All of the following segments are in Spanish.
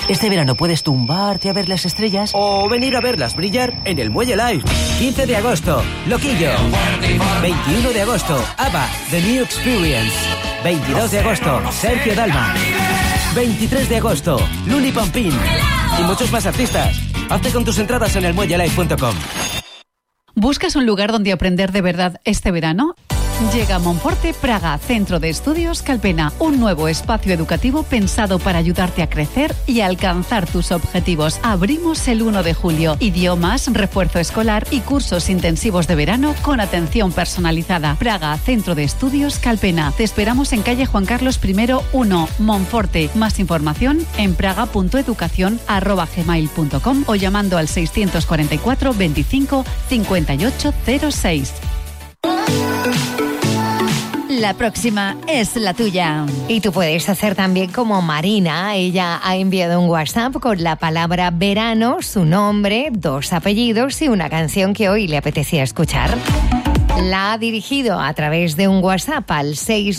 Este verano puedes tumbarte a ver las estrellas o venir a verlas brillar en el Muelle Live. 15 de agosto, Loquillo. 21 de agosto, ABBA, The New Experience. 22 de agosto, Sergio Dalma. 23 de agosto, Luli Pampín. Y muchos más artistas. Hazte con tus entradas en elmuellelive.com. ¿Buscas un lugar donde aprender de verdad este verano? Llega a Monforte Praga, Centro de Estudios Calpena, un nuevo espacio educativo pensado para ayudarte a crecer y alcanzar tus objetivos. Abrimos el 1 de julio. Idiomas, refuerzo escolar y cursos intensivos de verano con atención personalizada. Praga, Centro de Estudios Calpena. Te esperamos en calle Juan Carlos I 1, Monforte. Más información en praga.educacion@gmail.com o llamando al 644 25 58 06. La próxima es la tuya. Y tú puedes hacer también como Marina. Ella ha enviado un WhatsApp con la palabra verano, su nombre, 2 apellidos y una canción que hoy le apetecía escuchar. La ha dirigido a través de un WhatsApp al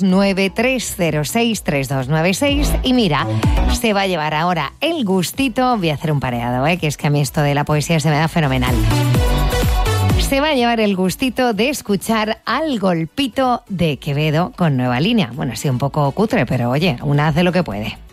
693063296 y mira, se va a llevar ahora el gustito. Voy a hacer un pareado, que es que a mí esto de la poesía se me da fenomenal. Se va a llevar el gustito de escuchar Al Golpito de Quevedo con Nueva Línea. Bueno, sí, un poco cutre, pero oye, una hace lo que puede.